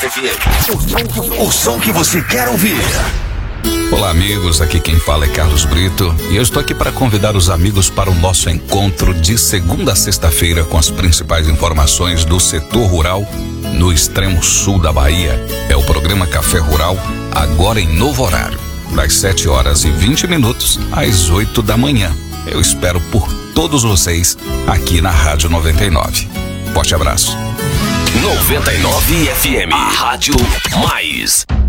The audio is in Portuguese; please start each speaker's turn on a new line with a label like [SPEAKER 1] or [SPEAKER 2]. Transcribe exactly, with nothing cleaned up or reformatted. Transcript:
[SPEAKER 1] nove F M. O som, o som que você quer ouvir.
[SPEAKER 2] Olá, amigos, aqui quem fala é Carlos Brito e eu estou aqui para convidar os amigos para o nosso encontro de segunda a sexta-feira com as principais informações do setor rural no extremo sul da Bahia. É o programa Café Rural, agora em novo horário, das sete horas e vinte minutos às oito da manhã. Eu espero por todos vocês aqui na Rádio noventa e nove. Forte abraço.
[SPEAKER 1] noventa e nove F M, a Rádio Mais.